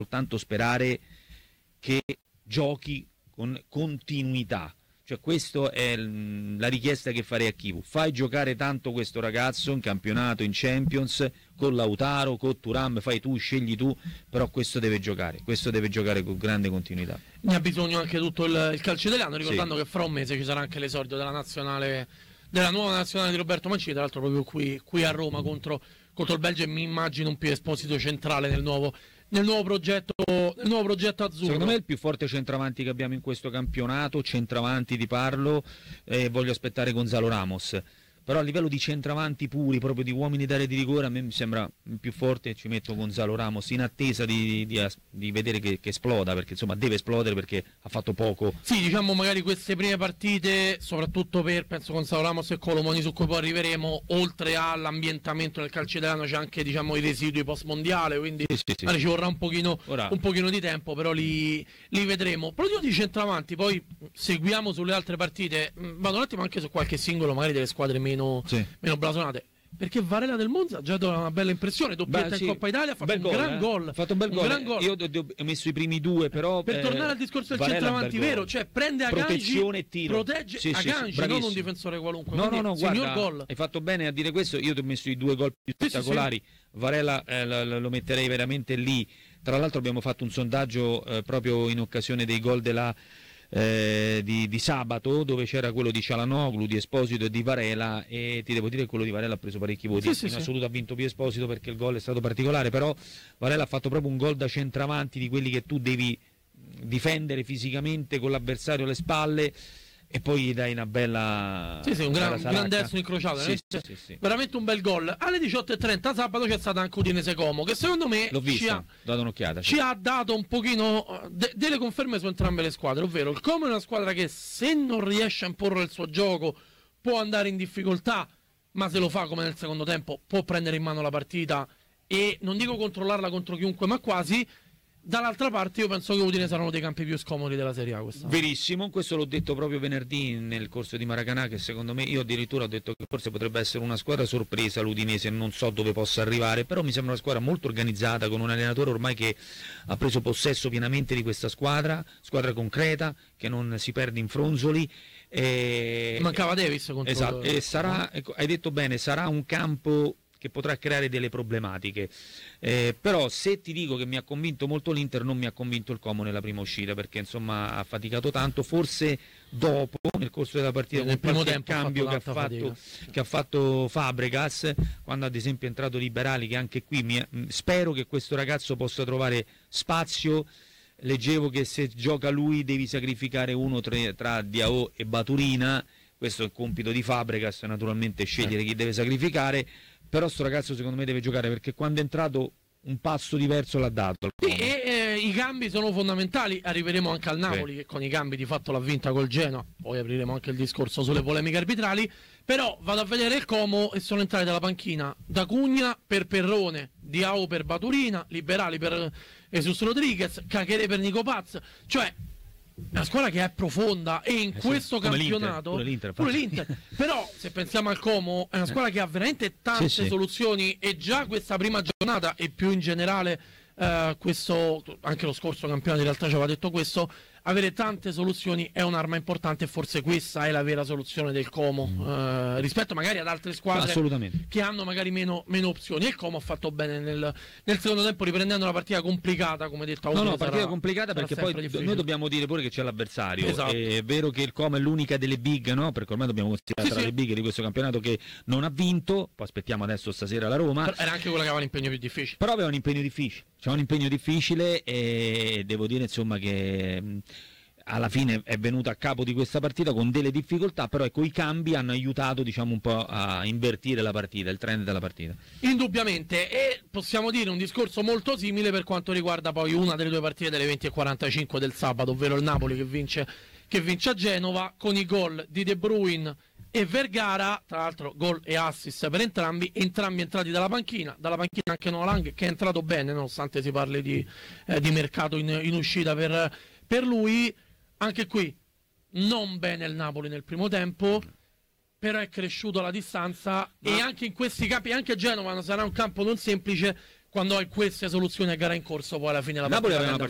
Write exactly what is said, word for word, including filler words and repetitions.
soltanto sperare che giochi con continuità. Cioè, questa è la richiesta che farei a Chivu: fai giocare tanto questo ragazzo in campionato, in Champions, con Lautaro, con Thuram, fai tu, scegli tu, però questo deve giocare, questo deve giocare con grande continuità. Ne ha bisogno anche tutto il, il calcio italiano, ricordando sì. che fra un mese ci sarà anche l'esordio della nazionale, della nuova nazionale di Roberto Mancini, tra l'altro proprio qui, qui a Roma contro, contro il Belgio, e mi immagino un Piero Esposito centrale nel nuovo nel nuovo progetto nel nuovo progetto azzurro. Secondo me è il più forte centravanti che abbiamo in questo campionato, centravanti di parlo, e eh, voglio aspettare Gonzalo Ramos, però a livello di centravanti puri, proprio di uomini d'area di rigore, a me mi sembra più forte, ci metto Gonzalo Ramos in attesa di, di, di vedere che, che esploda, perché insomma deve esplodere, perché ha fatto poco. Sì, diciamo magari queste prime partite, soprattutto per, penso, Gonzalo Ramos e Colomoni, su cui poi arriveremo, oltre all'ambientamento del calcio italiano c'è anche, diciamo, i residui post mondiale, quindi sì, sì, sì. ci vorrà un pochino, Ora... un pochino di tempo, però li, li vedremo. Proprio di centravanti, poi seguiamo sulle altre partite, vado un attimo anche su qualche singolo magari delle squadre meno Meno, sì. meno blasonate, perché Varela del Monza ha già dato una bella impressione, doppietta Beh, sì. in Coppa Italia, ha fatto un, gol, gran eh. gol, ha fatto un bel un gol, gran gol. Io ho messo i primi due, però per eh, tornare al discorso del Varela centravanti vero, cioè prende Akanji, e tiro. protegge sì, Akanji, sì, sì, non un difensore qualunque. No, no, no, signor guarda, gol. Hai fatto bene a dire questo. Io ti ho messo i due gol più spettacolari. Sì, sì, sì. Varela eh, lo, lo metterei veramente lì. Tra l'altro abbiamo fatto un sondaggio eh, proprio in occasione dei gol della Eh, di, di sabato, dove c'era quello di Cialanoglu, di Esposito e di Varela, e ti devo dire che quello di Varela ha preso parecchi voti. Sì, sì, in sì. assoluto ha vinto più Esposito, perché il gol è stato particolare, però Varela ha fatto proprio un gol da centravanti, di quelli che tu devi difendere fisicamente con l'avversario alle spalle, e poi gli dai una bella sì, sì, un, gran, un gran destro incrociato, sì, eh? sì, sì, sì. Veramente un bel gol. Alle diciotto e trenta sabato c'è stata anche Udinese Como, che secondo me l'ho vista, ci ha, dato un'occhiata, ci sì. ha dato un pochino de- delle conferme su entrambe le squadre, ovvero il Como è una squadra che, se non riesce a imporre il suo gioco, può andare in difficoltà, ma se lo fa come nel secondo tempo può prendere in mano la partita e, non dico controllarla contro chiunque, ma quasi. Dall'altra parte io penso che Udine saranno dei campi più scomodi della Serie A quest'anno. Verissimo, questo l'ho detto proprio venerdì nel corso di Maracanã, che secondo me, io addirittura ho detto che forse potrebbe essere una squadra sorpresa l'Udinese, non so dove possa arrivare, però mi sembra una squadra molto organizzata, con un allenatore ormai che ha preso possesso pienamente di questa squadra, squadra concreta, che non si perde in fronzoli. E... mancava Davis contro esatto, e sarà, ecco, hai detto bene, sarà un campo che potrà creare delle problematiche, eh, però se ti dico che mi ha convinto molto l'Inter, non mi ha convinto il Como nella prima uscita, perché insomma ha faticato tanto, forse dopo, nel corso della partita, nel con primo qualche tempo cambio ha fatto che, ha fatto, che ha fatto Fabregas, quando ad esempio è entrato Liberali, che anche qui mi, spero che questo ragazzo possa trovare spazio. Leggevo che se gioca lui devi sacrificare uno tra, tra Diao e Baturina, questo è il compito di Fabregas, naturalmente scegliere chi deve sacrificare, però sto ragazzo secondo me deve giocare, perché quando è entrato un passo diverso l'ha dato. Sì, e eh, i cambi sono fondamentali, arriveremo anche al Napoli, sì, che con i cambi di fatto l'ha vinta col Genoa, poi apriremo anche il discorso sulle polemiche arbitrali, però vado a vedere il Como e sono entrati dalla panchina D'Acugna per Perrone, Diao per Baturina, Liberali per Jesus Rodriguez, Cachere per Nico Paz, cioè una squadra che è profonda, e in eh sì, questo campionato l'Inter, pure l'Inter, pure l'Inter. Però se pensiamo al Como è una squadra che ha veramente tante sì, soluzioni, e già questa prima giornata e più in generale eh, questo, anche lo scorso campionato in realtà ci aveva detto questo, avere tante soluzioni è un'arma importante, e forse questa è la vera soluzione del Como mm. eh, rispetto magari ad altre squadre che hanno magari meno, meno opzioni. E il Como ha fatto bene nel, nel secondo tempo, riprendendo una partita complicata, come detto a no no partita sarà, complicata perché poi difficile. Noi dobbiamo dire pure che c'è l'avversario, esatto. È vero che il Como è l'unica delle big, no? Perché ormai dobbiamo considerare sì, tra sì. le big di questo campionato che non ha vinto, poi aspettiamo adesso stasera la Roma. Però era anche quella che aveva l'impegno più difficile, però aveva un impegno difficile, c'è un impegno difficile, e devo dire insomma che alla fine è venuta a capo di questa partita con delle difficoltà, però ecco, i cambi hanno aiutato, diciamo, un po' a invertire la partita, il trend della partita. Indubbiamente, e possiamo dire un discorso molto simile per quanto riguarda poi una delle due partite delle venti e quarantacinque del sabato, ovvero il Napoli che vince, che vince a Genova, con i gol di De Bruyne e Vergara, tra l'altro gol e assist per entrambi, entrambi entrati dalla panchina, dalla panchina anche Noah Lang, che è entrato bene nonostante si parli di, eh, di mercato in, in uscita per, per lui. Anche qui non bene il Napoli nel primo tempo, però è cresciuto la distanza, ma... e anche in questi campi, anche Genova sarà un campo non semplice, quando hai queste soluzioni a gara in corso, poi alla fine la Napoli partita aveva una prende